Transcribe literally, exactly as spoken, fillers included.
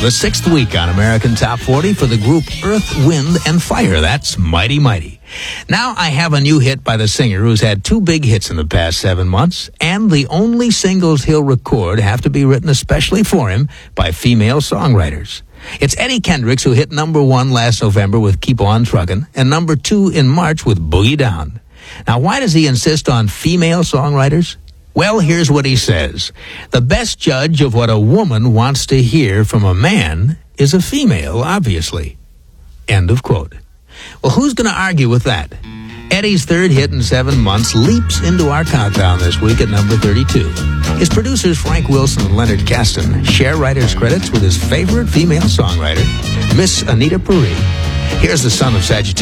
the sixth week on American Top forty for the group Earth, Wind, and Fire. That's Mighty Mighty. Now I have a new hit by the singer who's had two big hits in the past seven months, and the only singles he'll record have to be written especially for him by female songwriters. It's Eddie Kendricks, who hit number one last November with Keep On Truckin', and number two in March with Boogie Down. Now, why does he insist on female songwriters? Well, here's what he says. The best judge of what a woman wants to hear from a man is a female, obviously. End of quote. Well, who's going to argue with that? Eddie's third hit in seven months leaps into our countdown this week at number thirty-two. His producers Frank Wilson and Leonard Kasten share writer's credits with his favorite female songwriter, Miss Anita Puri. Here's the son of Sagittarius.